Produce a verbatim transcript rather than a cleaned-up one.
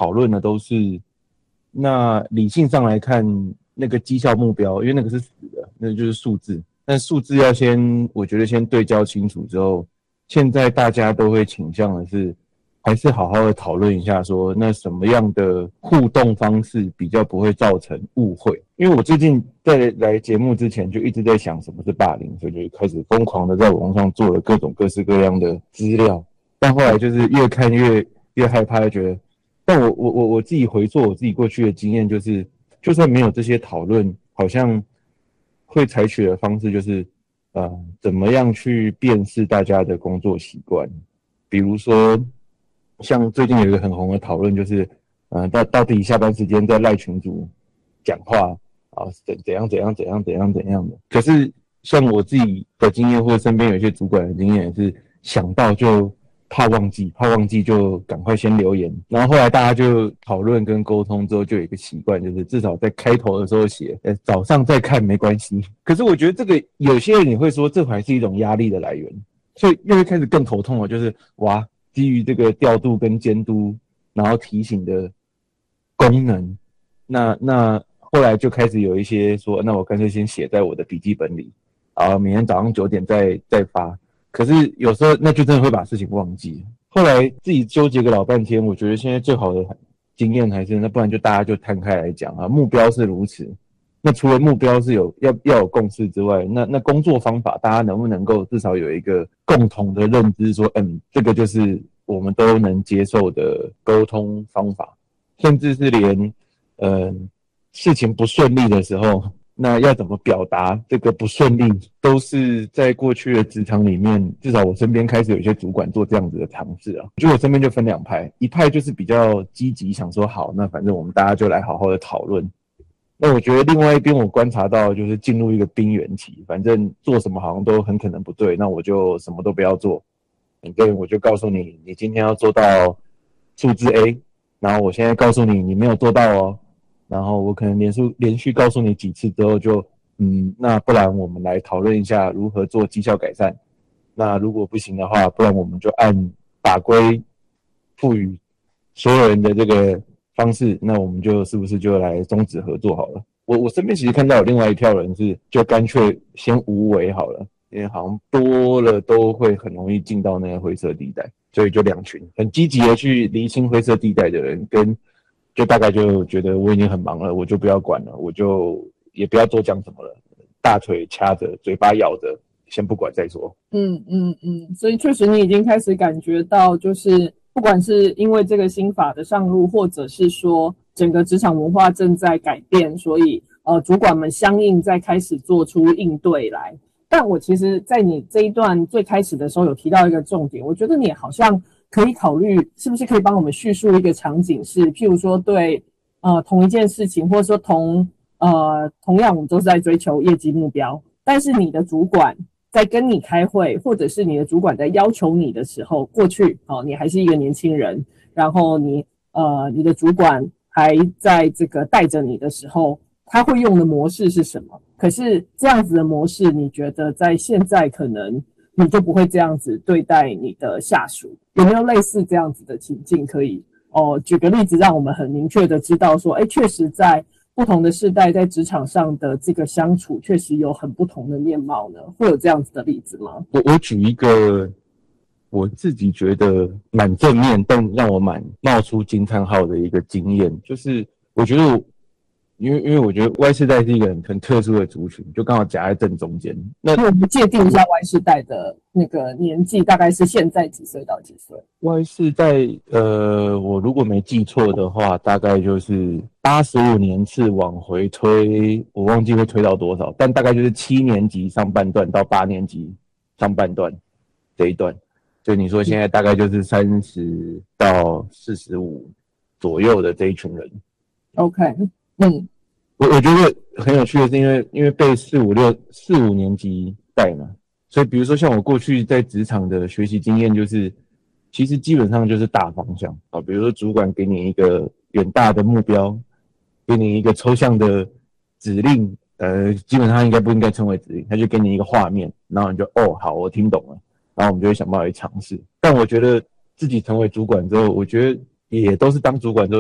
讨论的都是，那理性上来看，那个绩效目标，因为那个是死的，那就是数字。但数字要先，我觉得先对焦清楚之后，现在大家都会倾向的是，还是好好的讨论一下说，那什么样的互动方式比较不会造成误会？因为我最近在来节目之前就一直在想什么是霸凌，所以就开始疯狂的在网上做了各种各式各样的资料，但后来就是越看越越害怕，就觉得，但我我我我自己回溯我自己过去的经验，就是就算没有这些讨论，好像会采取的方式就是，呃，怎么样去辨识大家的工作习惯，比如说，像最近有一个很红的讨论，就是，呃，到到底下班时间在赖群组讲话啊，怎怎样怎样怎样怎样怎样的。可是像我自己的经验，或者身边有一些主管的经验，也是想到就怕忘记，怕忘记就赶快先留言。然后后来大家就讨论跟沟通之后，就有一个习惯，就是至少在开头的时候写，呃，早上再看没关系。可是我觉得这个有些人也会说，这还是一种压力的来源，所以又会开始更头痛了，就是哇，基于这个调度跟监督，然后提醒的功能，那那后来就开始有一些说，那我干脆先写在我的笔记本里，然后明天早上九点再再发。可是有时候那就真的会把事情忘记。后来自己纠结个老半天，我觉得现在最好的经验还是，那不然就大家就摊开来讲啊，目标是如此。那除了目标是有要要有共识之外，那那工作方法大家能不能够至少有一个共同的认知说，嗯，这个就是我们都能接受的沟通方法，甚至是连呃事情不顺利的时候，那要怎么表达这个不顺利，都是在过去的职场里面，至少我身边开始有一些主管做这样子的尝试啊。就我身边就分两派，一派就是比较积极，想说好，那反正我们大家就来好好的讨论。那我觉得另外一边我观察到就是进入一个冰原期，反正做什么好像都很可能不对，那我就什么都不要做。反正我就告诉你，你今天要做到数字 A， 然后我现在告诉你，你没有做到哦。然后我可能连续连续告诉你几次之后就，嗯，那不然我们来讨论一下如何做绩效改善。那如果不行的话，不然我们就按法规赋予所有人的这个方式，那我们就是不是就来终止合作好了？我我身边其实看到有另外一票人是就干脆先无为好了，因为好像多了都会很容易进到那个灰色地带，所以就两群很积极的去厘清灰色地带的人，跟就大概就觉得我已经很忙了，我就不要管了，我就也不要多讲什么了，大腿掐着，嘴巴咬着，先不管再说。 嗯嗯嗯，所以确实你已经开始感觉到，就是不管是因为这个新法的上路，或者是说整个职场文化正在改变，所以呃主管们相应在开始做出应对来。但我其实在你这一段最开始的时候有提到一个重点，我觉得你好像可以考虑是不是可以帮我们叙述一个场景，是譬如说对呃同一件事情，或者说同呃同样我们都是在追求业绩目标，但是你的主管在跟你开会，或者是你的主管在要求你的时候，过去哦你还是一个年轻人，然后你呃你的主管还在这个带着你的时候，他会用的模式是什么？可是这样子的模式，你觉得在现在可能你就不会这样子对待你的下属？有没有类似这样子的情境可以哦？举个例子，让我们很明确的知道说，哎，确实在不同的世代在职场上的这个相处，确实有很不同的面貌呢？会有这样子的例子吗？ 我我举一个我自己觉得蛮正面，但让我蛮冒出惊叹号的一个经验，就是我觉得我。因为因为我觉得 Y 世代是一个很很特殊的族群，就刚好夹在正中间。那我们界定一下 Y 世代的那个年纪，大概是现在几岁到几岁 ？Y 世代，呃，我如果没记错的话，大概就是八十五年次往回推，我忘记会推到多少，但大概就是七年级上半段到八年级上半段这一段。所以你说现在大概就是三十到四十五左右的这一群人。 OK， 嗯。 我我觉得很有趣的是，因为因为被四五六四五年级带嘛，所以比如说像我过去在职场的学习经验，就是其实基本上就是大方向啊，比如说主管给你一个远大的目标，给你一个抽象的指令，呃，基本上应该不应该称为指令，他就给你一个画面，然后你就哦好，我听懂了，然后我们就会想办法去尝试。但我觉得自己成为主管之后，我觉得也都是当主管之后。